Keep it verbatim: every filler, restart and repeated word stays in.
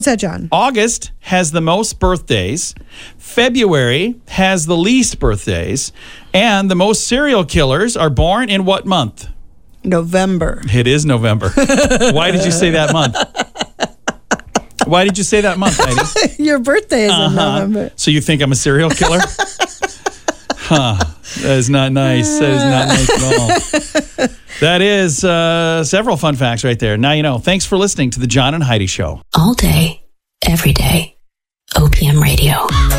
What's that, John? August has the most birthdays. February has the least birthdays. And the most serial killers are born in what month? November. It is November. Why did you say that month? Why did you say that month, Heidi? Your birthday is uh-huh. in November. So you think I'm a serial killer? Huh. That is not nice. That is not nice at all. That is uh, several fun facts right there. Now you know. Thanks for listening to the John and Heidi Show. All day, every day. O P M Radio.